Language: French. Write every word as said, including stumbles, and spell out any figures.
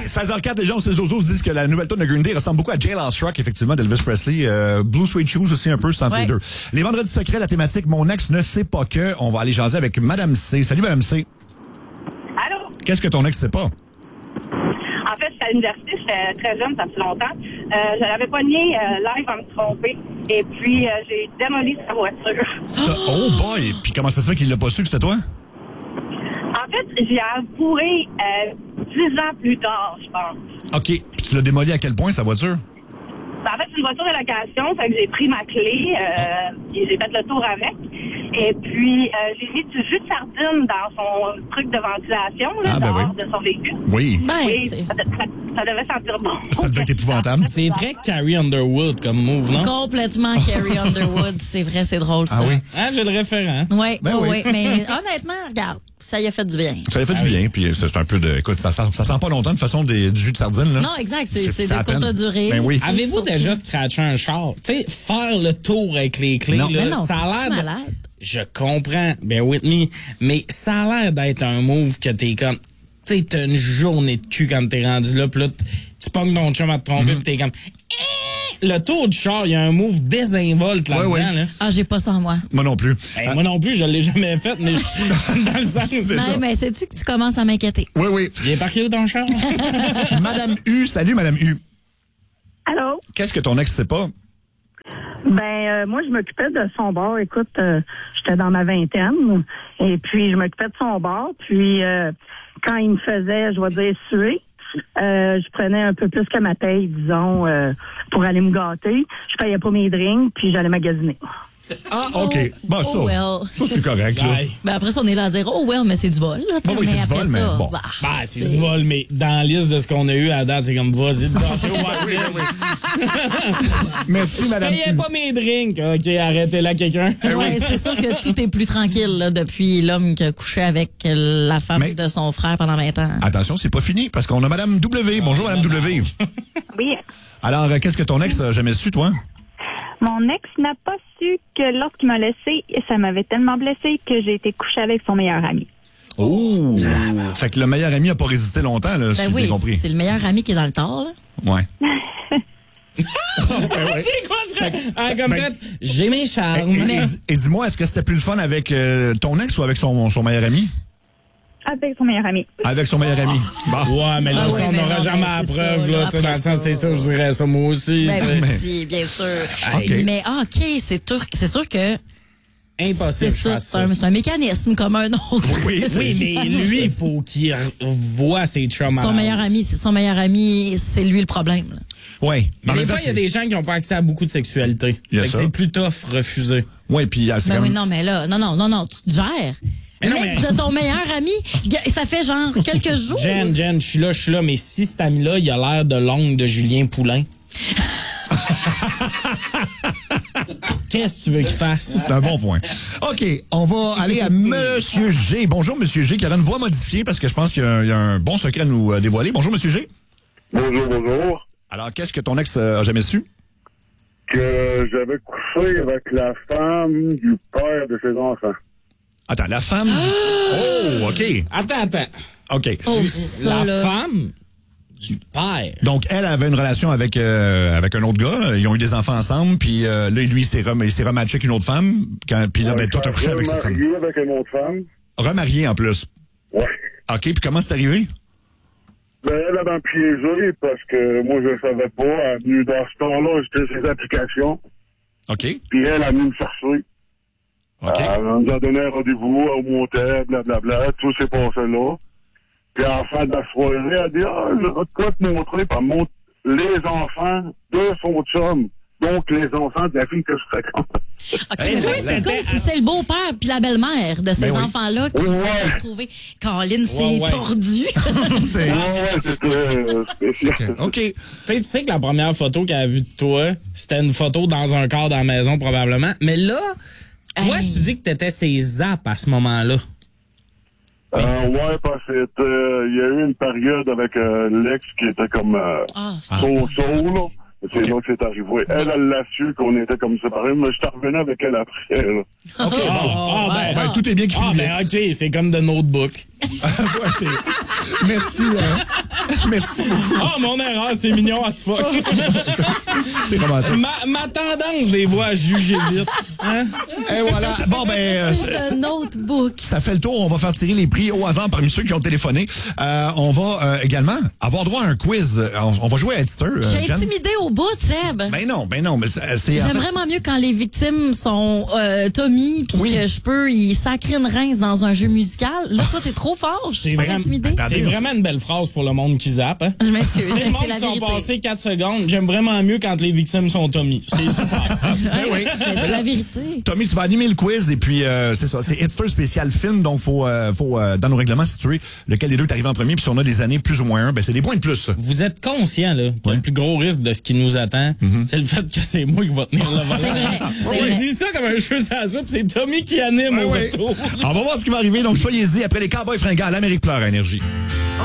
seize heures quatre, les gens, ces zozos disent que la nouvelle tune de Green Day ressemble beaucoup à Jailhouse Rock, effectivement, d'Elvis Presley. Euh, Blue Sweet Shoes aussi un peu, c'est entre ouais. les deux. Les vendredis secrets, la thématique, mon ex ne sait pas que. On va aller jaser avec Madame C. Salut, Madame C. Allô? Qu'est-ce que ton ex sait pas? En fait, j'étais à l'université, j'étais très jeune, ça fait longtemps. Euh, je l'avais pogné euh, live à me tromper. Et puis, euh, j'ai démoli sa voiture. Oh boy! Puis comment ça se fait qu'il l'a pas su que c'était toi? En fait, j'ai avoué euh, dix ans plus tard, je pense. OK. Puis tu l'as démoli à quel point, sa voiture? Ben, en fait, c'est une voiture de location, fait que j'ai pris ma clé, euh, et j'ai fait le tour avec. Et puis, euh, j'ai mis du jus de sardine dans son truc de ventilation, là, ah, ben dehors oui. de son véhicule. Oui. Ben, oui, ça, ça, ça devait sentir bon. Ça devait être épouvantable. C'est très Carrie Underwood comme move, non? Complètement Carrie Underwood. C'est vrai, c'est drôle, ça. Ah oui? Ah, j'ai le référent. Oui, ben oui, oui. oui. Mais honnêtement, regarde, ça y a fait du bien. Ça y a fait ah, du bien, oui. Puis c'est un peu de... Écoute, ça sent, ça sent pas longtemps de façon des, du jus de sardine, là. Non, exact. C'est, c'est, c'est de courte durée. Ben oui. Avez-vous déjà scratché un char? Tu sais, faire le tour avec les clés, non. là, mais non, ça a l'air de... malade. Je comprends, ben with me, mais ça a l'air d'être un move que t'es comme... Tu sais, t'as une journée de cul quand t'es rendu là, pis là, tu pognes ton chum à te tromper, mm-hmm. pis t'es comme... Le tour du char, il y a un move désinvolte là-dedans. Ouais, ouais. Là. Ah, j'ai pas ça en moi. Moi non plus. Ben, ah. Moi non plus, je l'ai jamais fait, mais je... dans le sens, c'est non, ça. mais sais-tu que tu commences à m'inquiéter? Oui, oui. J'ai parqué où ton char? Madame U, salut Madame U. Allô? Qu'est-ce que ton ex sait pas? Ben, euh, moi, je m'occupais de son bar. Écoute, euh, j'étais dans ma vingtaine, et puis je m'occupais de son bar. Puis, euh, quand il me faisait, je vais dire, suer, euh, je prenais un peu plus que ma paye, disons, euh, pour aller me gâter. Je payais pas mes drinks, puis j'allais magasiner. Ah, OK. Bon, ça, oh well. ça c'est correct. Là. Ben après ça, on est là à dire, oh well, mais c'est du vol. Là, bon, oui, mais c'est du après vol, ça, mais bon. Bah, ben, c'est, c'est du vol, mais dans la liste de ce qu'on a eu à date, c'est comme, vas-y, de gâter au oui, oui. Merci, Madame. Je payais pas mes drinks. OK, arrêtez là, quelqu'un. Oui, ouais, c'est sûr que tout est plus tranquille là, depuis l'homme qui a couché avec la femme mais, de son frère pendant vingt ans. Attention, c'est pas fini, parce qu'on a Madame W. Bonjour, Madame W. Oui. Alors, qu'est-ce que ton ex a jamais su, toi? Mon ex n'a pas su que lorsqu'il m'a laissé, ça m'avait tellement blessé que j'ai été coucher avec son meilleur ami. Oh! Ah, fait que le meilleur ami a pas résisté longtemps, là, ben si oui, j'ai compris. C'est le meilleur ami qui est dans le tort, là. Ouais. ben, c'est quoi ça? Ah, comme ben, fait, j'ai mes charmes. Et, et, et, et dis-moi, est-ce que c'était plus le fun avec euh, ton ex ou avec son, son meilleur ami? Avec son meilleur ami. Avec son meilleur ami. Bon. Ouais, mais là, ah, ça, oui, on n'aura jamais la preuve, là, tu sais, dans le sens, c'est sûr, je dirais ça moi aussi. Ben, oui, mais... bien sûr. Okay. Mais, ah, OK, c'est sûr, c'est sûr que. Impossible. C'est ça, c'est un, c'est un mécanisme comme un autre. Oui, oui, mais lui, il faut qu'il voit ses chums. Son meilleur ami, c'est son meilleur ami, c'est lui le problème, là. Oui. Mais des fois, il y a des gens qui n'ont pas accès à beaucoup de sexualité. Fait que c'est plus tough refuser. Oui, puis c'est ben quand oui, même... non, mais là, non, non, non, non, tu te gères. Mais non, mais... de ton meilleur ami, ça fait genre quelques jours. Jen, Jen, je suis là, je suis là, mais si cet ami-là, il a l'air de l'ongle de Julien Poulain. Qu'est-ce que tu veux qu'il fasse? C'est un bon point. OK, on va aller à Monsieur G. Bonjour, Monsieur G, qui a une voix modifiée parce que je pense qu'il y a un, il y a un bon secret à nous dévoiler. Bonjour, Monsieur G. Bonjour, bonjour. Alors, qu'est-ce que ton ex a jamais su? Que j'avais couché avec la femme du père de ses enfants. Attends, la femme... Ah! Oh, OK. Attends, attends. OK. Oh, ça, la là. femme du père. Donc, elle avait une relation avec euh, avec un autre gars. Ils ont eu des enfants ensemble. Puis euh, là, lui, il s'est, rem- il s'est rematché avec une autre femme. Quand, puis là, ouais, ben, toi, t'as couché avec cette femme. Remarié avec une autre femme. Remarié, en plus. Ouais. OK, puis comment c'est arrivé? Ben, elle avait piégé parce que moi, je ne savais pas. Elle est venue dans ce temps-là, j'étais sur ses applications. OK. Puis elle a venu me chercher. OK. Elle nous a donné un rendez-vous au motel, blablabla. Tout s'est passé là. Puis à la fin de la soirée, elle a dit, ah, je vais te montrer, puis elle montre les enfants de son chum. Donc, les enfants de la fille que je fréquente. OK, mais oui, c'est comme si c'est le beau-père puis la belle-mère de ces ben oui. enfants-là qui ouais. se sont retrouvés. Caroline, c'est ouais, ouais. tordu. c'est... Ouais, c'était spécial. OK. Tu sais, tu sais que la première photo qu'elle a vue de toi, c'était une photo dans un corps dans la maison, probablement. Mais là, toi, hey. tu dis que t'étais ses zaps à ce moment-là. Euh, ouais, parce que il euh, y a eu une période avec euh, l'ex qui était comme euh, Ah, c'est so-so, là. C'est okay. là que c'est arrivé. Elle, elle l'a su qu'on était comme séparés, mais je suis revenu avec elle après. Là. OK, bon. Ah, ben, ben, tout est bien qui finit ah, bien. ben, OK, c'est comme de Notebook. ouais, c'est... Merci. Euh... Merci beaucoup. Ah, oh, mon erreur, c'est mignon à ce fuck. c'est comment ça? Ma, ma tendance des voix à juger vite. Hein? Et voilà. Bon, ben... C'est de Notebook. Ça fait le tour. On va faire tirer les prix au hasard parmi ceux qui ont téléphoné. Euh, on va euh, également avoir droit à un quiz. On, on va jouer à Edster. Euh, J'ai intimidé au bout, Seb. Ben non, ben non. Mais c'est, J'aime en fait... vraiment mieux quand les victimes sont euh, Tommy, puis oui. que je peux y sacrer une rince dans un jeu musical. Là, toi, t'es trop fort. Je suis pas intimidée. C'est vraiment une belle phrase pour le monde qui zappe. Hein? Je m'excuse. C'est le monde qui sont passés quatre secondes. J'aime vraiment mieux quand les victimes sont Tommy. C'est super. ben oui. C'est la vérité. Tommy, tu vas animer le quiz et puis euh, c'est ça. C'est Edster spécial film. Donc, faut, euh, faut euh, dans nos règlements situer lequel des deux est arrivé en premier. Puis si on a des années plus ou moins un, ben c'est des points de plus. Vous êtes conscient là que ouais. le plus gros risque de ce qui nous attend, mm-hmm. c'est le fait que c'est moi qui va tenir le volant. C'est vrai. C'est On vrai. dit ça comme un cheveu sur la soupe. C'est Tommy qui anime ouais, au ouais. retour. On va voir ce qui va arriver. Donc, soyez-y après les Cowboys fringants à l'Amérique pleure à Énergie.